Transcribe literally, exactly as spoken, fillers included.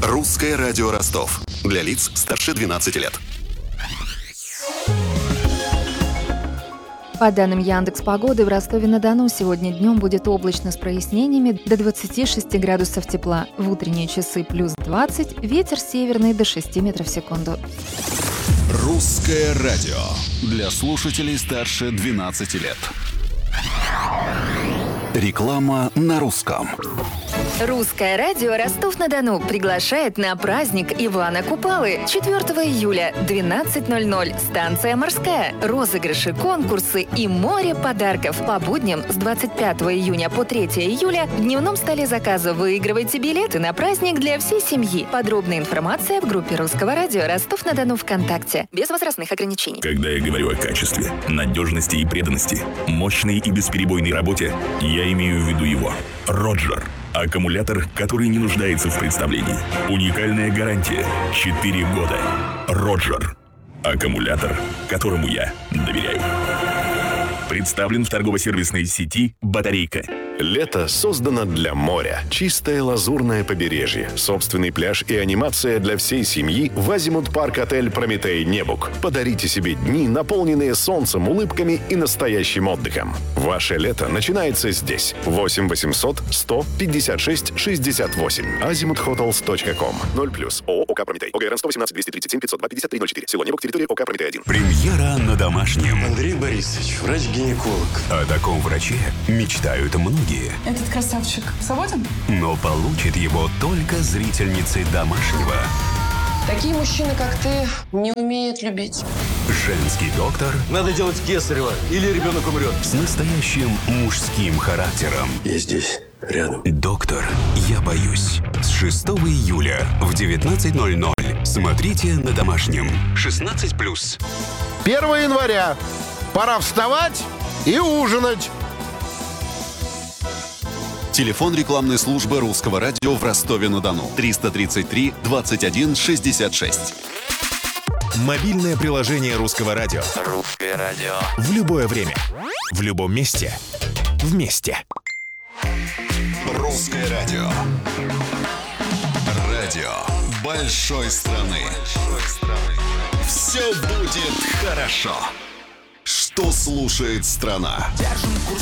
Русское радио Ростов. Для лиц старше двенадцати лет. По данным Яндекс.Погоды, в Ростове-на-Дону сегодня днем будет облачно с прояснениями до двадцати шести градусов тепла. В утренние часы плюс двадцать, ветер северный до шести метров в секунду. Русское радио. Для слушателей старше двенадцати лет. Реклама на русском. Русское радио Ростов-на-Дону приглашает на праздник Ивана Купалы. четвёртого июля, двенадцать ноль ноль. Станция «Морская». Розыгрыши, конкурсы и море подарков. По будням с двадцать пятого июня по третьего июля в дневном столе заказа выигрывайте билеты на праздник для всей семьи. Подробная информация в группе Русского радио Ростов-на-Дону ВКонтакте. Без возрастных ограничений. Когда я говорю о качестве, надежности и преданности, мощной и бесперебойной работе, я имею в виду его. Роджер. Аккумулятор, который не нуждается в представлении. Уникальная гарантия. четыре года. Роджер. Аккумулятор, которому я доверяю. Представлен в торгово-сервисной сети «Батарейка». Лето создано для моря. Чистое лазурное побережье, собственный пляж и анимация для всей семьи в Азимут Парк Отель Прометей Небук. Подарите себе дни, наполненные солнцем, улыбками и настоящим отдыхом. Ваше лето начинается здесь. восемь восемьсот сто пятьдесят шесть шестьдесят восемь. азимут хотелс точка ком. ноль плюс. ООО «ОК Прометей». ОГРН сто восемнадцать двести тридцать семь пятьсот два пятьдесят три ноль четыре. Село Небук, территория ОК Прометей один. Премьера на домашнем. Андрей Борисович, врач-гинеколог. О таком враче мечтают многие. Этот красавчик свободен? Но получит его только зрительницы домашнего. Такие мужчины, как ты, не умеют любить. Женский доктор Надо делать кесарево, или ребенок умрет. с настоящим мужским характером. Я здесь, рядом. Доктор, я боюсь. С шестого июля в девятнадцать ноль ноль. Смотрите на домашнем. шестнадцать плюс. первого января. Пора вставать и ужинать. Телефон рекламной службы Русского радио в Ростове-на-Дону. триста тридцать три двадцать один шестьдесят шесть. Мобильное приложение Русского радио. Русское радио. В любое время. В любом месте. Вместе. Русское радио. Радио большой страны. Все будет хорошо. Что слушает страна? Держим курс